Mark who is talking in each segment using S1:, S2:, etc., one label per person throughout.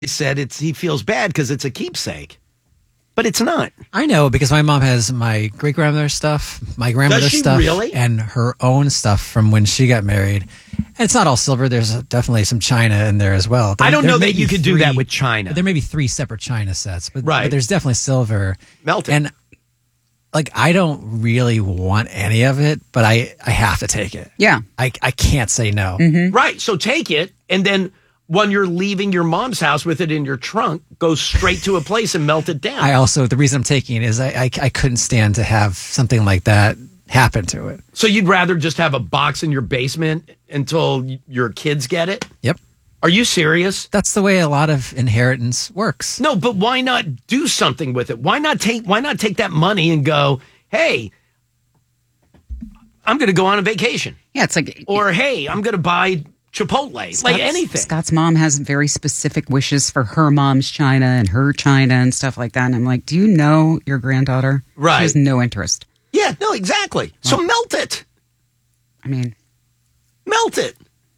S1: He said he feels bad because it's a keepsake, but it's not.
S2: I know because my mom has my great grandmother's stuff, my grandmother's stuff,
S1: really?
S2: and her own stuff from when she got married. And it's not all silver. There's definitely some china in there as well.
S1: I don't know that you could do that with china.
S2: There may be 3 separate china sets, but
S1: right.
S2: But there's definitely silver.
S1: Melted.
S2: And I don't really want any of it, but I have to take it.
S3: Yeah.
S2: I can't say no.
S3: Mm-hmm.
S1: Right. So take it, and then when you're leaving your mom's house with it in your trunk, go straight to a place and melt it down.
S2: The reason I'm taking it is I couldn't stand to have something like that happen to it.
S1: So you'd rather just have a box in your basement until your kids get it?
S2: Yep.
S1: Are you serious?
S2: That's the way a lot of inheritance works.
S1: No, but why not do something with it? Why not take that money and go, hey, I'm going to go on a vacation.
S3: Yeah, it's like...
S1: Or, hey, I'm going to buy Chipotle, like anything.
S3: Scott's mom has very specific wishes for her mom's china and her china and stuff like that. And I'm like, do you know your granddaughter?
S1: Right.
S3: She has no interest.
S1: Yeah, no, exactly. So melt it.
S3: I mean...
S1: Melt it.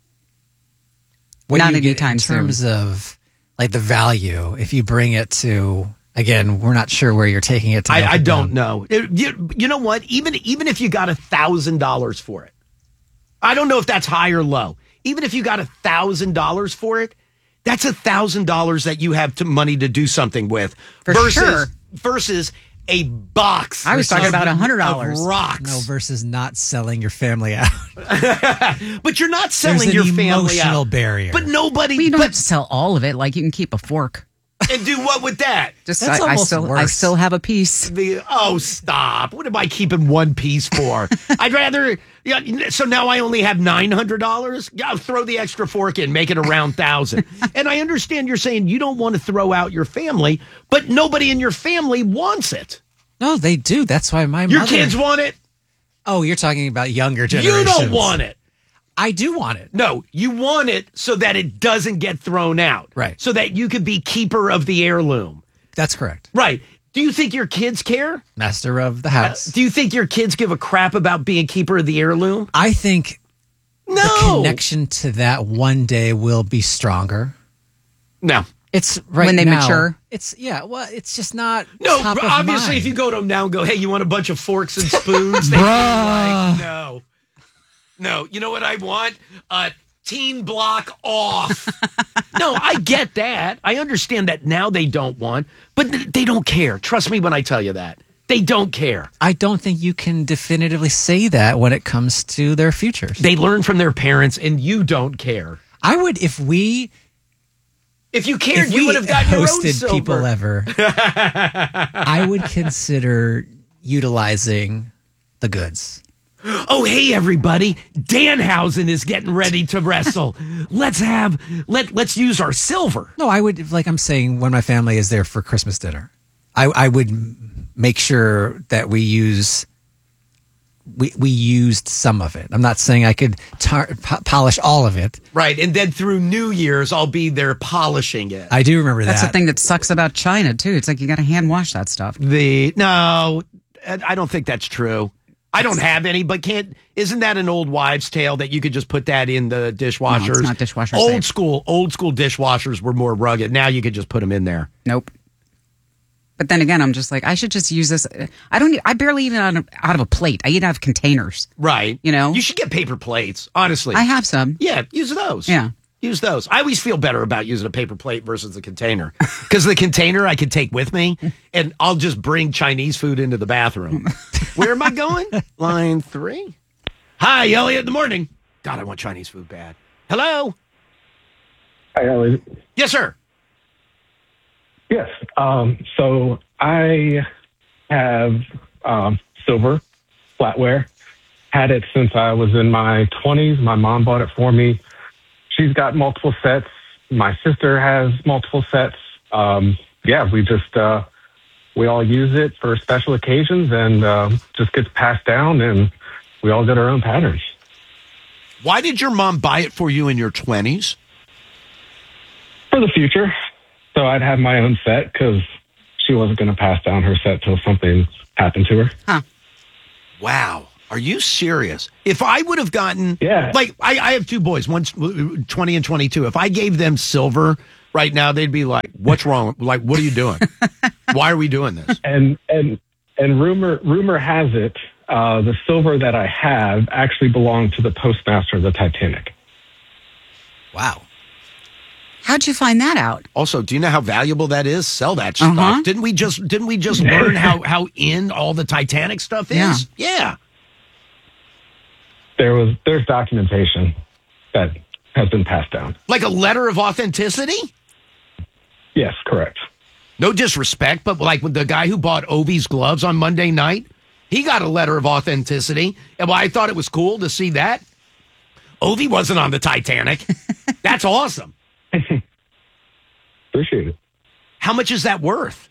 S2: What
S3: not
S2: do you get
S3: anytime
S2: in terms of like the value, if you bring it to... Again, we're not sure where you're taking it to.
S1: I don't know. You know what? Even if you got $1,000 for it, I don't know if that's high or low. Even if you got $1,000 for it, that's $1,000 that you have money to do something with. Versus a box.
S3: I was talking about $100
S1: of rocks.
S2: No, versus not selling your family out.
S1: But you're not selling your family out.
S2: There's an emotional barrier.
S1: But nobody.
S3: Well, you don't have to sell all of it. Like you can keep a fork.
S1: And do what with that?
S3: I still have a piece.
S1: Stop. What am I keeping one piece for? I'd rather, so now I only have $900? Yeah, throw the extra fork in, make it around 1,000. And I understand you're saying you don't want to throw out your family, but nobody in your family wants it.
S2: No, they do. That's why
S1: Your kids want it?
S2: Oh, you're talking about younger generations.
S1: You don't want it.
S2: I do want it.
S1: No, you want it so that it doesn't get thrown out.
S2: Right.
S1: So that you could be keeper of the heirloom.
S2: That's correct.
S1: Right. Do you think your kids care?
S2: Master of the house.
S1: Do you think your kids give a crap about being keeper of the heirloom?
S2: I think the connection to that one day will be stronger.
S1: No.
S2: It's right
S3: when they
S2: now,
S3: mature.
S2: It's it's just not.
S1: No,
S2: top of
S1: obviously,
S2: mind.
S1: if you go to them now and go, hey, you want a bunch of forks and spoons? They'd be like, no. No, you know what I want? A teen block off. No, I get that. I understand that now they don't want, but they don't care. Trust me when I tell you that. They don't care.
S2: I don't think you can definitively say that when it comes to their futures.
S1: They learn from their parents, and you don't care.
S2: I would, if you cared,
S1: you would have gotten your own
S2: hosted
S1: silver.
S2: people ever. I would consider utilizing the goods.
S1: Oh, hey, everybody. Danhausen is getting ready to wrestle. Let's use our silver.
S2: No, I would, like I'm saying, when my family is there for Christmas dinner, I would make sure that we used some of it. I'm not saying I could polish all of it.
S1: Right, and then through New Year's, I'll be there polishing it.
S2: I do remember
S3: That's the thing that sucks about China, too. It's like you got to hand wash that stuff.
S1: No, I don't think that's true. I don't have any, but isn't that an old wives' tale that you could just put that in the dishwashers?
S3: No, it's not dishwasher
S1: Old
S3: safe.
S1: school dishwashers were more rugged. Now you could just put them in there.
S3: Nope. But then again, I'm just like, I should just use this. I barely eat out of a plate. I eat out of containers.
S1: Right.
S3: You know?
S1: You should get paper plates, honestly.
S3: I have some.
S1: Yeah, use those.
S3: Yeah.
S1: Use those. I always feel better about using a paper plate versus the container. Because the container I could take with me, and I'll just bring Chinese food into the bathroom. Where am I going? Line 3. Hi, Elliot, in the morning. God, I want Chinese food bad. Hello?
S4: Hi, Elliot.
S1: Yes, sir.
S4: Yes. So I have silver flatware. Had it since I was in my 20s. My mom bought it for me. She's got multiple sets. My sister has multiple sets. We just we all use it for special occasions, and just gets passed down, and we all get our own patterns.
S1: Why did your mom buy it for you in your 20s?
S4: For the future. So I'd have my own set because she wasn't going to pass down her set till something happened to her.
S3: Huh.
S1: Wow. Are you serious? If I would have gotten,
S4: yeah,
S1: like I have two boys, one's 20 and 22. If I gave them silver right now, they'd be like, "What's wrong? Like, what are you doing? Why are we doing this?"
S4: And rumor has it the silver that I have actually belonged to the postmaster of the Titanic.
S2: Wow.
S3: How'd you find that out?
S1: Also, do you know how valuable that is? Sell that stuff. Didn't we just learn how in all the Titanic stuff is? Yeah.
S4: There's documentation that has been passed down.
S1: Like a letter of authenticity?
S4: Yes, correct.
S1: No disrespect, but like with the guy who bought Ovi's gloves on Monday night, he got a letter of authenticity. And I thought it was cool to see that. Ovi wasn't on the Titanic. That's awesome.
S4: Appreciate it.
S1: How much is that worth?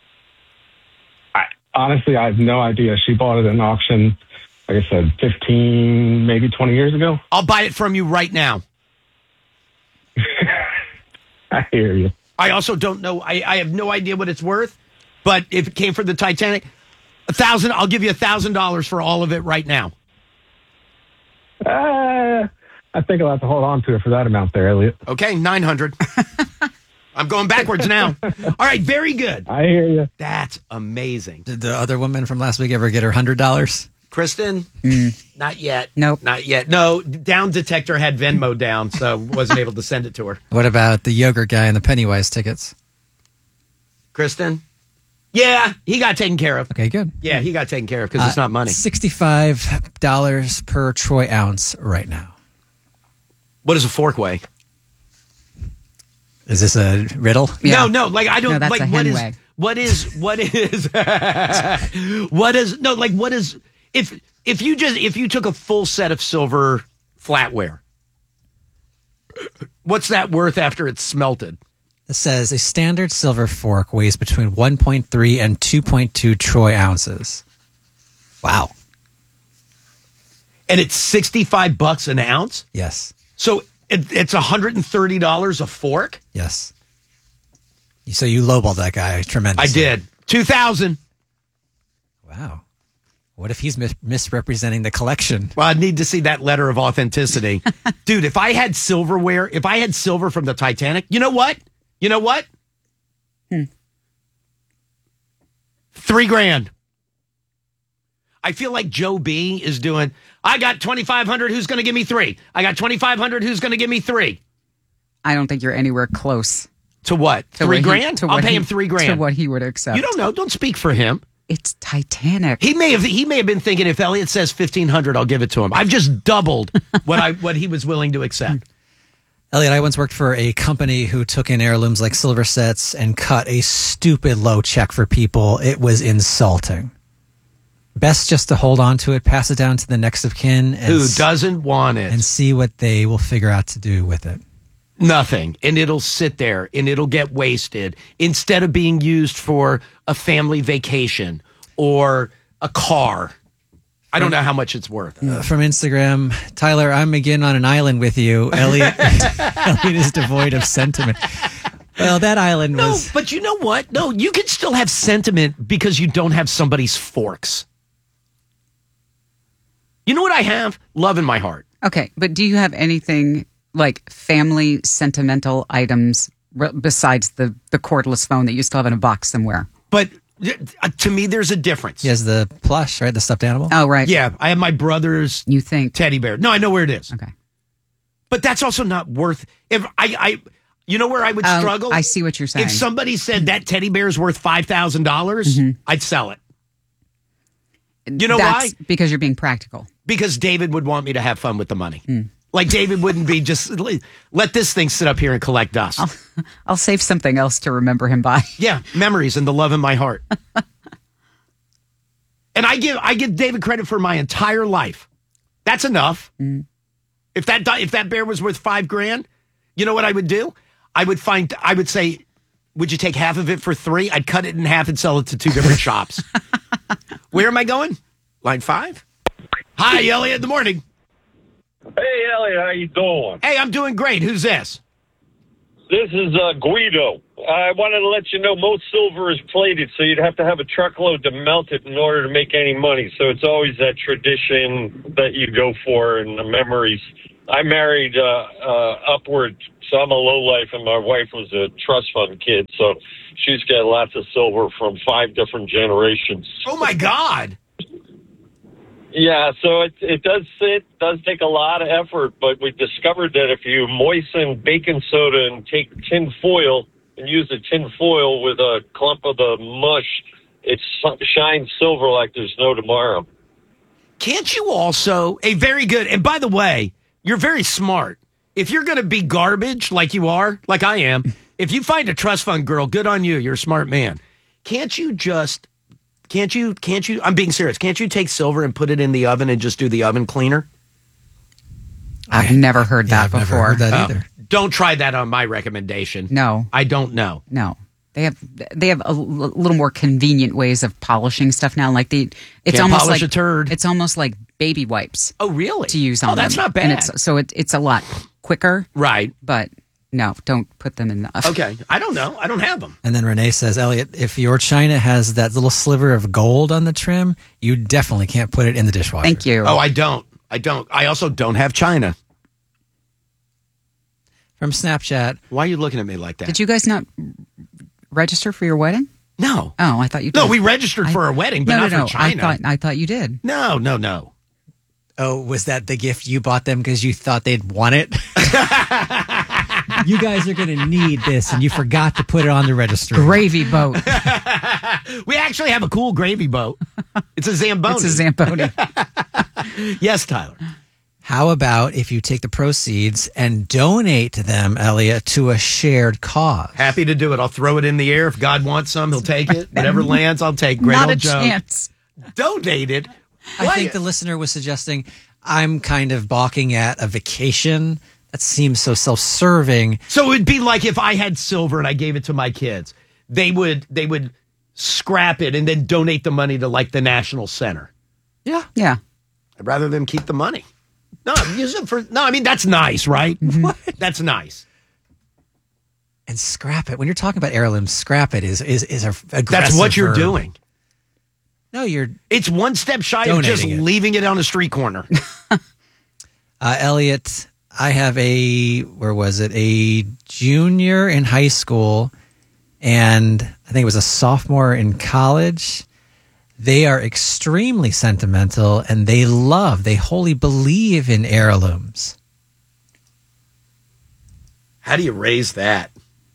S4: Honestly, I have no idea. She bought it at an auction, like I said, 15, maybe 20 years ago.
S1: I'll buy it from you right now.
S4: I hear you.
S1: I also don't know. I have no idea what it's worth, but if it came from the Titanic, I'll give you $1,000 for all of it right now.
S4: I think I'll have to hold on to it for that amount there, Elliot.
S1: Okay, 900. I'm going backwards now. All right, very good.
S4: I hear you.
S1: That's amazing.
S2: Did the other woman from last week ever get her $100?
S1: Kristen? Not yet.
S3: Nope.
S1: Not yet. No, Down Detector had Venmo down, so wasn't able to send it to her.
S2: What about the yogurt guy and the Pennywise tickets?
S1: Kristen? Yeah, he got taken care of.
S2: Okay, good.
S1: Yeah, he got taken care of because it's not money.
S2: $65 per troy ounce right now.
S1: What does a fork weigh?
S2: Is this a riddle?
S3: Yeah.
S1: No, like I don't
S3: No, that's
S1: like
S3: a
S1: what is
S3: Henway.
S1: what is if you took a full set of silver flatware, what's that worth after it's smelted?
S2: It says a standard silver fork weighs between 1.3 and 2.2 troy ounces. Wow.
S1: And it's $65 an ounce?
S2: Yes.
S1: So it's $130 a fork?
S2: Yes. So you lowballed that guy tremendously.
S1: I did. 2,000.
S2: Wow. What if he's misrepresenting the collection?
S1: Well, I need to see that letter of authenticity. Dude, if I had silver from the Titanic, you know what? $3,000. I feel like Joe B is doing, I got 2,500, who's going to give me 3? I got 2,500, who's going to give me 3?
S3: I don't think you're anywhere close.
S1: To what?
S3: To what
S1: $3,000? I'll pay him
S3: To
S1: $3,000.
S3: what he would accept.
S1: You don't know. Don't speak for him.
S3: It's Titanic.
S1: He may have been thinking if Elliot says 1,500, I'll give it to him. I've just doubled what he was willing to accept.
S2: Elliot, I once worked for a company who took in heirlooms like silver sets and cut a stupid low check for people. It was insulting. Best just to hold on to it, pass it down to the next of kin.
S1: Who doesn't want it?
S2: And see what they will figure out to do with it.
S1: Nothing. And it'll sit there and it'll get wasted instead of being used for a family vacation or a car. I don't know how much it's worth.
S2: From Instagram, Tyler, I'm again on an island with you. Elliot is devoid of sentiment. Well, that island was...
S1: No, but you know what? No, you can still have sentiment because you don't have somebody's forks. You know what I have? Love in my heart.
S3: Okay, but do you have anything like family sentimental items besides the cordless phone that you still have in a box somewhere?
S1: But to me, there's a difference.
S2: He has the plush, right? The stuffed animal?
S3: Oh, right.
S1: Yeah, I have my brother's
S3: You think.
S1: teddy bear. No, I know where it is.
S3: Okay.
S1: But that's also not worth... If I you know where I would struggle?
S3: I see what you're saying.
S1: If somebody said that teddy bear is worth $5,000, I'd sell it. You know
S3: That's
S1: why?
S3: Because you're being practical.
S1: Because David would want me to have fun with the money. Like David wouldn't be just let this thing sit up here and collect dust.
S3: I'll save something else to remember him by.
S1: Yeah, memories and the love in my heart. And I give David credit for my entire life. That's enough. If that bear was worth $5,000, you know what I would do? I would say, would you take half of it for $3,000? I'd cut it in half and sell it to 2 different shops. Where am I going? Line 5. Hi, Elliot. In the morning.
S5: Hey, Elliot, how you doing?
S1: Hey, I'm doing great. Who's this?
S5: This is Guido. I wanted to let you know most silver is plated, so you'd have to have a truckload to melt it in order to make any money. So it's always that tradition that you go for and the memories I married upward, so I'm a lowlife, and my wife was a trust fund kid, so she's got lots of silver from 5 different generations.
S1: Oh my God!
S5: Yeah, so it does take a lot of effort, but we discovered that if you moisten baking soda and take tin foil and use the tin foil with a clump of the mush, it shines silver like there's no tomorrow.
S1: Can't you also, very good, and by the way, you're very smart. If you're going to be garbage like you are, like I am, if you find a trust fund girl, good on you. You're a smart man. Can't you, I'm being serious. Can't you take silver and put it in the oven and just do the oven cleaner?
S3: I've never heard that
S2: I've
S3: before.
S2: never heard that either.
S1: Don't try that on my recommendation.
S3: No.
S1: I don't know.
S3: No. They have a little more convenient ways of polishing stuff now. Like it's
S1: Can't
S3: almost
S1: polish
S3: like
S1: a turd.
S3: It's almost like baby wipes
S1: Oh, really?
S3: to use on them.
S1: Oh, that's not bad.
S3: And it's a lot quicker.
S1: Right.
S3: But no, don't put them in the oven.
S1: Okay. I don't know. I don't have them.
S2: And then Renee says, Elliot, if your china has that little sliver of gold on the trim, you definitely can't put it in the dishwasher.
S3: Thank you.
S1: Oh, I don't. I also don't have China.
S2: From Snapchat,
S1: Why are you looking at me like that?
S3: Did you guys not register for your wedding?
S1: No.
S3: Oh, I thought you did.
S1: No, we registered for our wedding, but not for China.
S3: I thought you did.
S1: No.
S2: oh, was that the gift you bought them because you thought they'd want it? You guys are going to need this, and you forgot to put it on the registry.
S3: Gravy boat.
S1: We actually have a cool gravy boat. It's a Zamboni.
S3: It's a Zamboni.
S1: Yes, Tyler.
S2: How about if you take the proceeds and donate them, Elliot, to a shared cause?
S1: Happy to do it. I'll throw it in the air. If God wants some, he'll take it. Whatever lands, I'll take. Great
S3: Not
S1: old
S3: a
S1: Joe.
S3: chance.
S1: Donate it.
S2: I think the listener was suggesting I'm kind of balking at a vacation. That seems so self-serving.
S1: So it would be like if I had silver and I gave it to my kids. They would scrap it and then donate the money to like the National Center.
S2: Yeah.
S3: Yeah.
S1: I'd rather them keep the money. No, use it for. No, I mean that's nice, right? What? That's nice.
S2: And scrap it. When you're talking about heirlooms, scrap it is a aggressive
S1: That's what you're
S2: verb.
S1: doing.
S2: No, you're
S1: It's one step shy of just
S2: Donating it.
S1: leaving it on a street corner.
S2: Elliot, I have a junior in high school, and I think it was a sophomore in college. They are extremely sentimental, and they wholly believe in heirlooms.
S1: How do you raise that?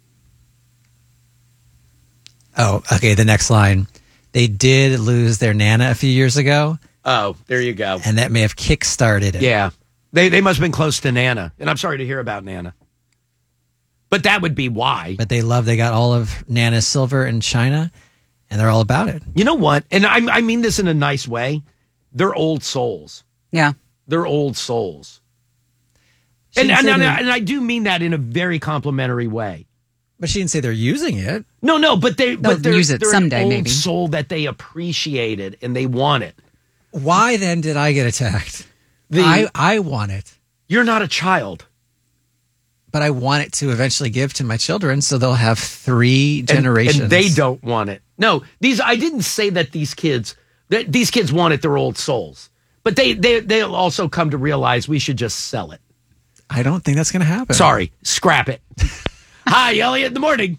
S2: Oh, okay, the next line. They did lose their Nana a few years ago,
S1: Oh, there you go.
S2: and that may have kick-started it.
S1: Yeah. They must have been close to Nana. And I'm sorry to hear about Nana. But that would be why.
S2: But they got all of Nana's silver in China, and they're all about it.
S1: You know what? And I mean this in a nice way. They're old souls.
S3: Yeah.
S1: They're old souls.
S2: She
S1: And
S2: didn't say they're-
S1: I do mean that in a very complimentary way.
S2: But she didn't say they're using it.
S1: No, but they're
S3: use it
S1: they're
S3: someday,
S1: an old
S3: maybe.
S1: soul that they appreciated and they want it.
S2: Why then did I get attacked? I want it,
S1: You're not a child.
S2: but I want it to eventually give to my children so they'll have 3 generations.
S1: And they don't want it. No, I didn't say that these kids want it, they're old souls. But they'll also come to realize we should just sell it.
S2: I don't think that's going to happen.
S1: Sorry, scrap it. Hi, Elliot, in the morning.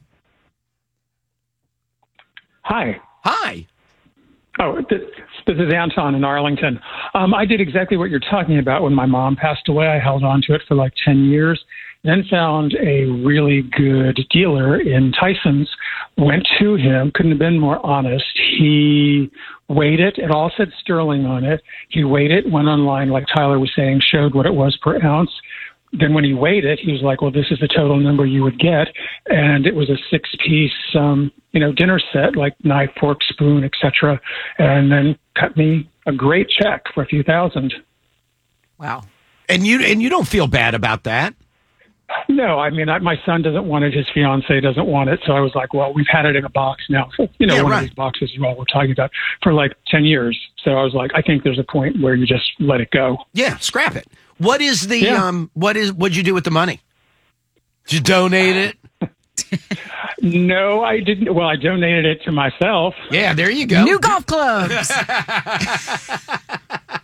S6: Hi.
S1: Hi.
S6: Oh, this is Anton in Arlington. I did exactly what you're talking about. When my mom passed away, I held on to it for like 10 years, then found a really good dealer in Tyson's, went to him, couldn't have been more honest. He weighed it. It all said sterling on it. He weighed it, went online, like Tyler was saying, showed what it was per ounce. Then when he weighed it, he was like, well, this is the total number you would get. And it was a 6-piece, dinner set, like knife, fork, spoon, etc. And then cut me a great check for a few thousand.
S3: Wow.
S1: And you don't feel bad about that.
S6: No, I mean, my son doesn't want it. His fiance doesn't want it. So I was like, well, we've had it in a box now. So, one of these boxes you all were talking about for like 10 years. So I was like, I think there's a point where you just let it go.
S1: Yeah, scrap it. What is what'd you do with the money? Did you donate it?
S6: No, I didn't. Well, I donated it to myself.
S1: Yeah, there you go.
S3: New golf clubs.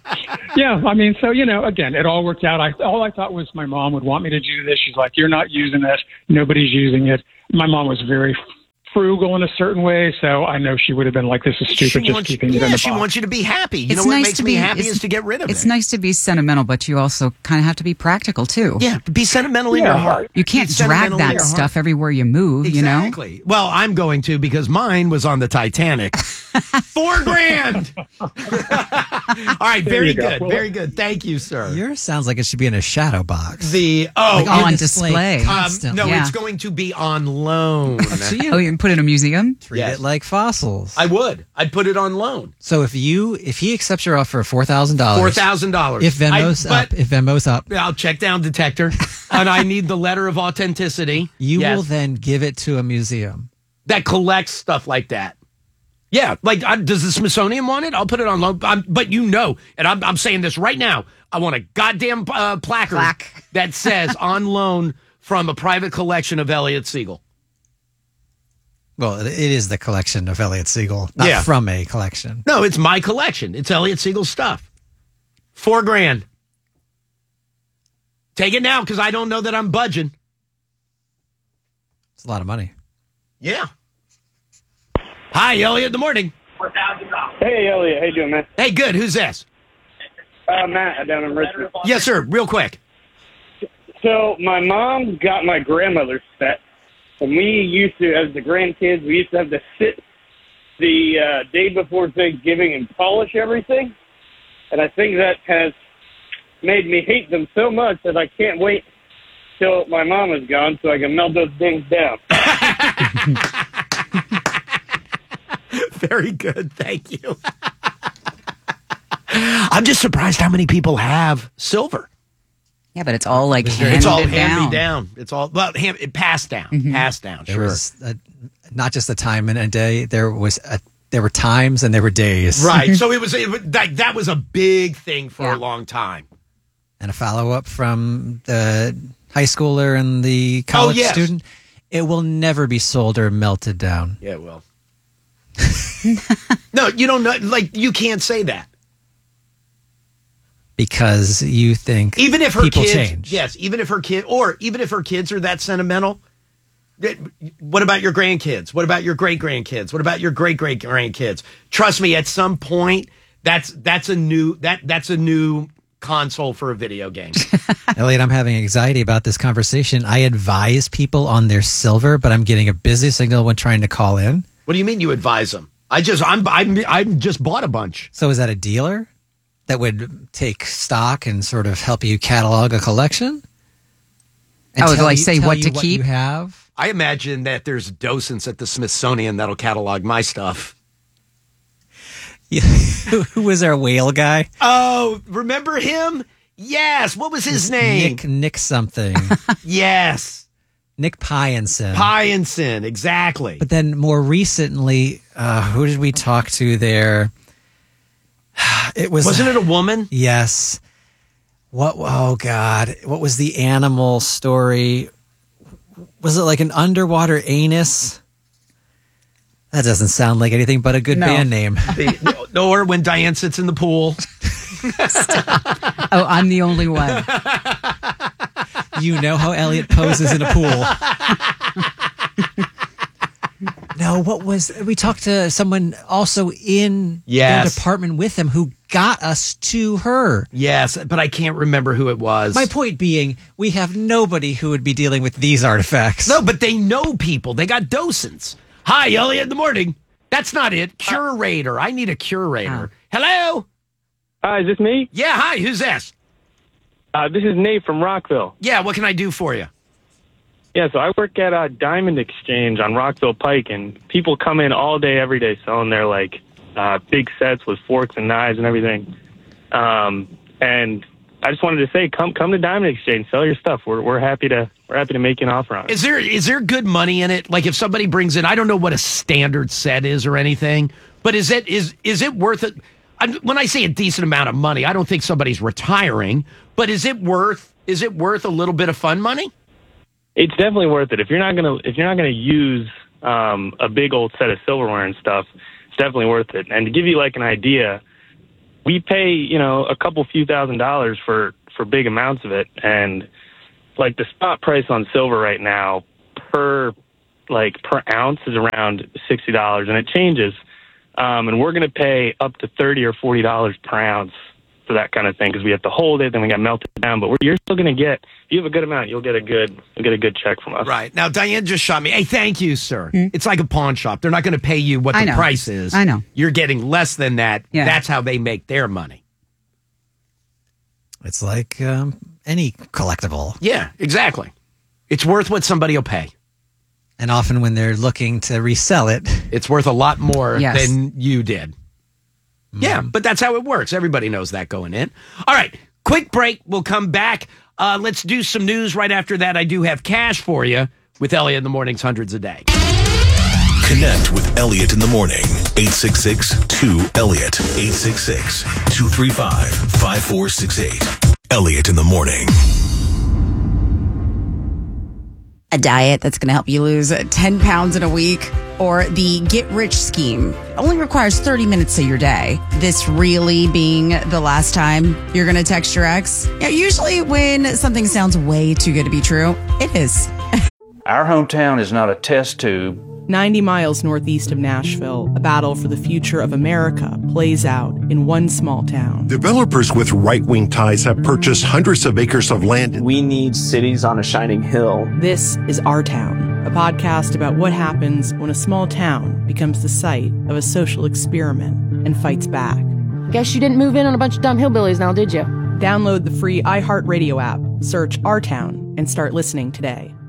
S6: Yeah, I mean, so, again, it all worked out. All I thought was my mom would want me to do this. She's like, you're not using it. Nobody's using it. My mom was very frugal in a certain way, so I know she would have been like, this is stupid, just keeping it in the box.
S1: She wants you to be happy. You
S3: It's
S1: know what
S3: nice
S1: makes
S3: to
S1: me
S3: be-
S1: happy
S3: it's-
S1: is to get rid of it.
S3: It's nice to be sentimental, but you also kind of have to be practical too.
S1: Yeah, be sentimental in your heart.
S3: You can't
S1: Be
S3: drag
S1: sentimental in
S3: that
S1: your heart.
S3: stuff everywhere you move,
S1: Exactly. Well, I'm going to because mine was on the Titanic. $4,000. All right. Very
S4: you go.
S1: good. Very good. Thank you, sir.
S2: Yours sounds like it should be in a shadow box.
S3: on display.
S2: constantly.
S1: no,
S3: Yeah.
S1: it's going to be on loan.
S2: So you
S3: Oh, you can put it in a museum?
S2: treat
S1: Yes.
S2: it like fossils.
S1: I would. I'd put it on loan.
S2: So if he accepts your offer of $4,000,
S1: $4,000.
S2: if Venmo's up,
S1: I'll check down detector, and I need the letter of authenticity.
S2: you
S1: Yes.
S2: will then give it to a museum.
S1: that collects stuff like that. Yeah, like does the Smithsonian want it? I'll put it on loan. But and I'm saying this right now. I want a goddamn placard that says on loan from a private collection of Elliot Siegel.
S2: Well, it is the collection of Elliot Siegel, not from a collection.
S1: No, it's my collection. It's Elliot Siegel's stuff. $4,000. Take it now because I don't know that I'm budging.
S2: It's a lot of money.
S1: Yeah. Hi, Elliot. In the morning.
S7: Hey, Elliot. How you doing, man?
S1: Hey, good. Who's this?
S7: Matt down in Richmond.
S1: Yes, sir. Real quick.
S7: So my mom got my grandmother's set, and we used to, as the grandkids, we used to have to sit the day before Thanksgiving and polish everything. And I think that has made me hate them so much that I can't wait till my mom is gone so I can melt those things down.
S1: Very good. Thank you. I'm just surprised how many people have silver.
S3: Yeah, but it's all like
S1: It's all
S3: handed
S1: hand
S3: down.
S1: me down. It's all it passed down. Passed down.
S2: There
S1: Sure.
S2: was not just a time and a day. There were times and there were days.
S1: Right. So it was that was a big thing for
S3: Yeah.
S1: a long time.
S2: And a follow up from the high schooler and the college
S1: yes.
S2: student. It will never be sold or melted down.
S1: Yeah, well. No, you don't know. Like, you can't say that.
S2: Because you think
S1: Even if her
S2: people
S1: kids,
S2: change.
S1: yes, even if her kids are that sentimental. What about your grandkids? What about your great grandkids? What about your great great grandkids? Trust me, at some point, that's a new console for a video game.
S2: Elliot, I'm having anxiety about this conversation. I advise people on their silver, but I'm getting a busy signal when trying to call in.
S1: What do you mean you advise them? I just bought a bunch.
S2: So is that a dealer that would take stock and sort of help you catalog a collection? And
S3: Oh,
S2: tell
S3: like
S2: you-
S3: say
S2: tell
S3: what
S2: you
S3: to keep?
S2: you have?
S1: I imagine that there's docents at the Smithsonian that'll catalog my stuff.
S2: Who was our whale guy?
S1: Oh, remember him? Yes. What was his name?
S2: Nick something.
S1: Yes.
S2: Nick Pyenson.
S1: Pyenson, exactly.
S2: But then more recently, who did we talk to there?
S1: Wasn't it a woman?
S2: Yes. What? Oh God! What was the animal story? Was it like an underwater anus? That doesn't sound like anything but a good band name.
S1: Or when Diane sits in the pool.
S3: Oh, I'm the only one.
S2: You know how Elliot poses in a pool. No, what was... We talked to someone also in their
S1: Yes.
S2: department with him who got us to her.
S1: Yes, but I can't remember who it was.
S2: My point being, we have nobody who would be dealing with these artifacts.
S1: No, but they know people. They got docents. Hi, Elliot in the morning. That's not it. Curator. I need a curator. Hello?
S7: Hi, is this me?
S1: Yeah, hi. Who's this?
S7: This is Nate from Rockville.
S1: Yeah, what can I do for you?
S7: Yeah, so I work at a Diamond Exchange on Rockville Pike, and people come in all day, every day, selling their big sets with forks and knives and everything. And I just wanted to say, come to Diamond Exchange, sell your stuff. We're happy to make you an offer on it.
S1: Is there good money in it? Like if somebody brings in, I don't know what a standard set is or anything, but is it worth it? When I say a decent amount of money, I don't think somebody's retiring, but is it worth a little bit of fun money?
S7: It's definitely worth it. If you're not gonna use a big old set of silverware and stuff, it's definitely worth it. And to give you like an idea,
S8: we pay, a couple few $1,000s for big amounts of it. And like the spot price on silver right now per ounce is around $60, and it changes. And we're going to pay up to $30 or $40 per ounce for that kind of thing because we have to hold it, then we got melted down. But you're still going to get, if you have a good amount, you'll get a good check from us.
S1: Right. Now, Diane just shot me. Hey, thank you, sir. It's like a pawn shop. They're not going to pay you what the price is.
S3: I know.
S1: You're getting less than that.
S3: Yeah.
S1: That's how they make their money.
S2: It's like any collectible.
S1: Yeah, exactly. It's worth what somebody will pay.
S2: And often when they're looking to resell it,
S1: it's worth a lot more than you did. Yeah, but that's how it works. Everybody knows that going in. All right, quick break. We'll come back. Let's do some news right after that. I do have cash for you with Elliot in the Morning's Hundreds a Day.
S9: Connect with Elliot in the Morning. 866-2-ELLIOT. 866-235-5468. Elliot in the Morning.
S10: A diet that's going to help you lose 10 pounds in a week, or the Get Rich scheme. It only requires 30 minutes of your day. This really being the last time you're going to text your ex. Yeah, usually when something sounds way too good to be true, it is.
S11: Our hometown is not a test tube.
S12: 90 miles northeast of Nashville, a battle for the future of America plays out in one small town.
S13: Developers with right-wing ties have purchased hundreds of acres of land.
S14: We need cities on a shining hill.
S12: This is Our Town, a podcast about what happens when a small town becomes the site of a social experiment and fights back.
S15: Guess you didn't move in on a bunch of dumb hillbillies now, did you?
S12: Download the free iHeartRadio app, search Our Town, and start listening today.